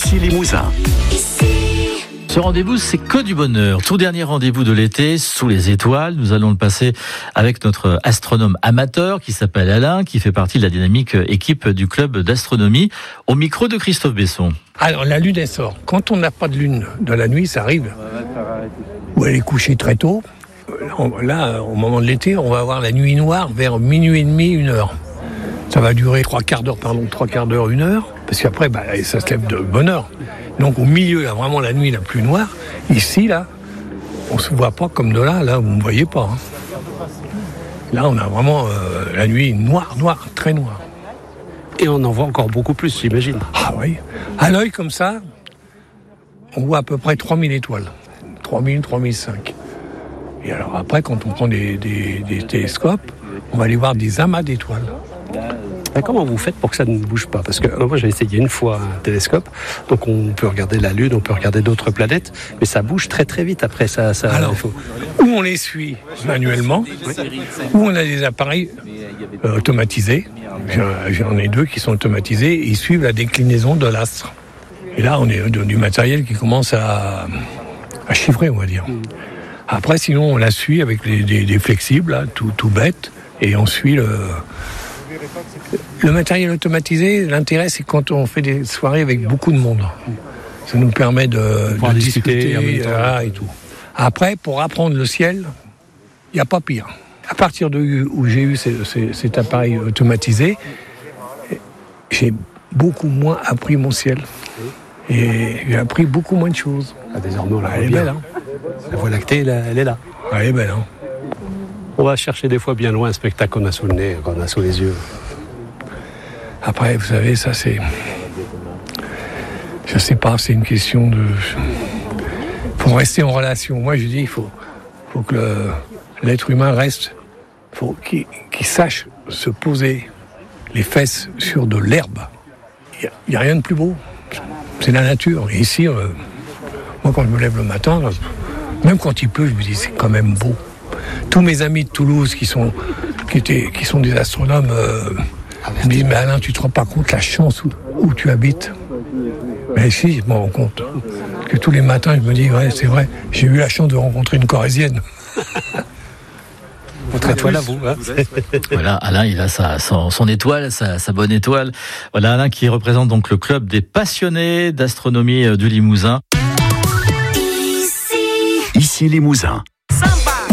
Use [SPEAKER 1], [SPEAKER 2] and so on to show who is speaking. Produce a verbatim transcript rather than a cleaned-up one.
[SPEAKER 1] Ici Limousin.
[SPEAKER 2] Ce rendez-vous, c'est que du bonheur. Tout dernier rendez-vous de l'été, sous les étoiles. Nous allons le passer avec notre astronome amateur qui s'appelle Alain, qui fait partie de la dynamique équipe du club d'astronomie, au micro de Christophe Besson.
[SPEAKER 3] Alors, la lune, elle sort. Quand on n'a pas de lune de la nuit, ça arrive. Ou elle est couchée très tôt. Là, au moment de l'été, on va avoir la nuit noire vers minuit et demi, une heure. Ça va durer trois quarts d'heure, pardon, trois quarts d'heure, une heure. Parce qu'après, bah, ça se lève de bonne heure. Donc au milieu, là, vraiment la nuit la plus noire. Ici, là, on se voit pas comme de là, là, vous ne voyez pas. Hein. Là, on a vraiment euh, la nuit noire, noire, très noire.
[SPEAKER 4] Et on en voit encore beaucoup plus, j'imagine.
[SPEAKER 3] Ah oui. À l'œil, comme ça, on voit à peu près trois mille étoiles. trois mille, trois mille cinq. Et alors après, quand on prend des, des, des télescopes, on va aller voir des amas d'étoiles.
[SPEAKER 4] Et comment vous faites pour que ça ne bouge pas ? Parce que moi j'ai essayé une fois un télescope, donc on peut regarder la Lune, on peut regarder d'autres planètes, mais ça bouge très très vite après ça. ça
[SPEAKER 3] Alors, faut... où on les suit manuellement, où on a des appareils euh, automatisés. J'en ai deux qui sont automatisés et ils suivent la déclinaison de l'astre. Et là, on est du matériel qui commence à, à chiffrer, on va dire. Après, sinon, on la suit avec les, des, des flexibles, là, tout, tout bête, et on suit le... Le matériel automatisé, l'intérêt, c'est quand on fait des soirées avec beaucoup de monde. Ça nous permet de, de discuter, discuter euh, et tout. Après, pour apprendre le ciel, il n'y a pas pire. À partir de où j'ai eu ces, ces, cet appareil automatisé, j'ai beaucoup moins appris mon ciel. Et j'ai appris beaucoup moins de choses.
[SPEAKER 4] Ah, désormais, on la
[SPEAKER 3] elle est belle, hein.
[SPEAKER 4] La Voie lactée, elle est là.
[SPEAKER 3] Elle est belle, hein.
[SPEAKER 4] On va chercher des fois bien loin un spectacle qu'on a sous le nez, qu'on a sous les yeux.
[SPEAKER 3] Après, vous savez, ça c'est... Je sais pas, c'est une question de... Faut rester en relation. Moi, je dis, il faut, faut que le, l'être humain reste... faut qu'il, qu'il sache se poser les fesses sur de l'herbe. Il n'y a, a rien de plus beau. C'est la nature. Et ici, euh, moi, quand je me lève le matin, là, même quand il pleut, je me dis, c'est quand même beau. Tous mes amis de Toulouse qui sont, qui étaient, qui sont des astronomes euh, me disent, mais Alain, tu te rends pas compte la chance où, où tu habites. Mais si, je me rends compte. Que tous les matins, je me dis, ouais, c'est vrai, j'ai eu la chance de rencontrer une Corrézienne.
[SPEAKER 4] Votre étoile à vous. Hein.
[SPEAKER 2] Voilà, Alain, il a sa, son, son étoile, sa, sa bonne étoile. Voilà, Alain qui représente donc le club des passionnés d'astronomie du Limousin.
[SPEAKER 1] Ici Limousin.
[SPEAKER 5] Samba.